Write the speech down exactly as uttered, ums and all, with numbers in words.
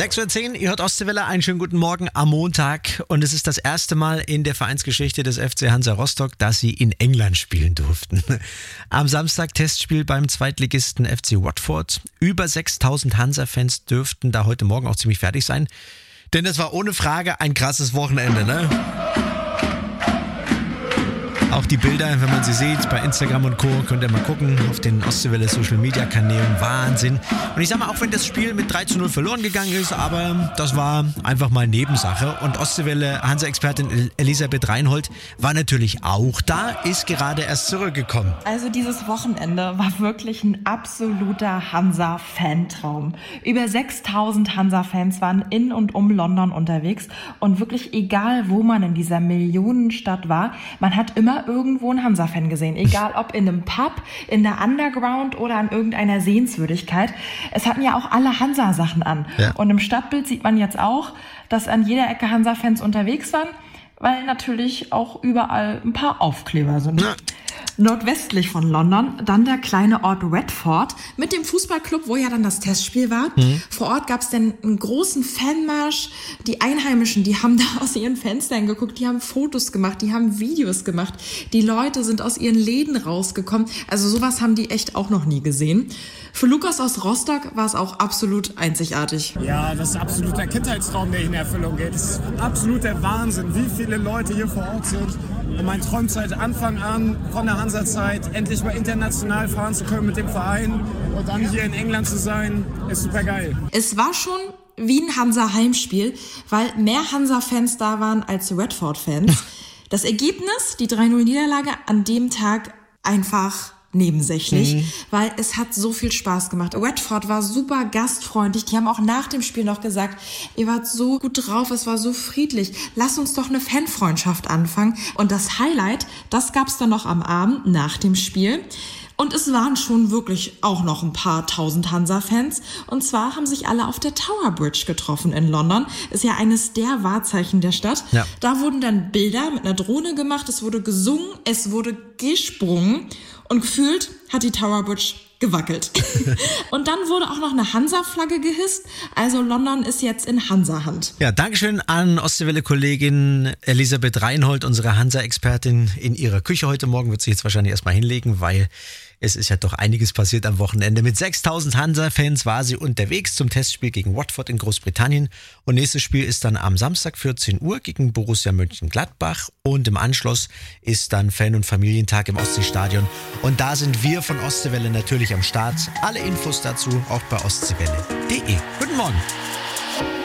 sechs Uhr zehn, ihr hört Ostseewelle, einen schönen guten Morgen am Montag und es ist das erste Mal in der Vereinsgeschichte des F C Hansa Rostock, dass sie in England spielen durften. Am Samstag Testspiel beim Zweitligisten F C Watford. Über sechstausend Hansa-Fans dürften da heute Morgen auch ziemlich fertig sein, denn das war ohne Frage ein krasses Wochenende, ne? Auch die Bilder, wenn man sie sieht, bei Instagram und Co. könnt ihr mal gucken, auf den Ostseewelle Social Media Kanälen. Wahnsinn. Und ich sag mal, auch wenn das Spiel mit drei zu null verloren gegangen ist, aber das war einfach mal Nebensache. Und Ostseewelle Hansa-Expertin Elisabeth Reinhold war natürlich auch da, ist gerade erst zurückgekommen. Also dieses Wochenende war wirklich ein absoluter Hansa-Fantraum. Über sechstausend Hansa-Fans waren in und um London unterwegs. Und wirklich egal, wo man in dieser Millionenstadt war, man hat immer irgendwo einen Hansa-Fan gesehen. Egal ob in einem Pub, in der Underground oder an irgendeiner Sehenswürdigkeit. Es hatten ja auch alle Hansa-Sachen an. Ja. Und im Stadtbild sieht man jetzt auch, dass an jeder Ecke Hansa-Fans unterwegs waren, weil natürlich auch überall ein paar Aufkleber sind. Ja. Nordwestlich von London, dann der kleine Ort Watford mit dem Fußballclub, wo ja dann das Testspiel war. Mhm. Vor Ort gab es dann einen großen Fanmarsch. Die Einheimischen, die haben da aus ihren Fenstern geguckt, die haben Fotos gemacht, die haben Videos gemacht. Die Leute sind aus ihren Läden rausgekommen. Also sowas haben die echt auch noch nie gesehen. Für Lukas aus Rostock war es auch absolut einzigartig. Ja, das ist absolut der Kindheitstraum, der in Erfüllung geht. Das ist absolut der Wahnsinn, wie viele Leute hier vor Ort sind. Und mein Traum seit Anfang an, von der Hansa-Zeit, endlich mal international fahren zu können mit dem Verein und dann hier in England zu sein, ist super geil. Es war schon wie ein Hansa-Heimspiel, weil mehr Hansa-Fans da waren als Watford-Fans. Das Ergebnis, die drei null Niederlage an dem Tag einfach nebensächlich, mhm. weil es hat so viel Spaß gemacht. Watford war super gastfreundlich. Die haben auch nach dem Spiel noch gesagt, ihr wart so gut drauf, es war so friedlich. Lass uns doch eine Fanfreundschaft anfangen. Und das Highlight, das gab's dann noch am Abend nach dem Spiel. Und es waren schon wirklich auch noch ein paar tausend Hansa-Fans. Und zwar haben sich alle auf der Tower Bridge getroffen in London. Ist ja eines der Wahrzeichen der Stadt. Ja. Da wurden dann Bilder mit einer Drohne gemacht. Es wurde gesungen, es wurde gesprungen. Und gefühlt hat die Tower Bridge gewackelt. Und dann wurde auch noch eine Hansa-Flagge gehisst. Also London ist jetzt in Hansa-Hand. Ja, Dankeschön an Ostseewelle-Kollegin Elisabeth Reinhold, unsere Hansa-Expertin in ihrer Küche heute Morgen. Wird sich jetzt wahrscheinlich erstmal hinlegen, weil es ist ja doch einiges passiert am Wochenende. Mit sechstausend Hansa-Fans war sie unterwegs zum Testspiel gegen Watford in Großbritannien. Und nächstes Spiel ist dann am Samstag vierzehn Uhr gegen Borussia Mönchengladbach. Und im Anschluss ist dann Fan- und Familientag im Ostseestadion. Und da sind wir von Ostseewelle natürlich am Start. Alle Infos dazu auch bei ostseewelle punkt de. Guten Morgen.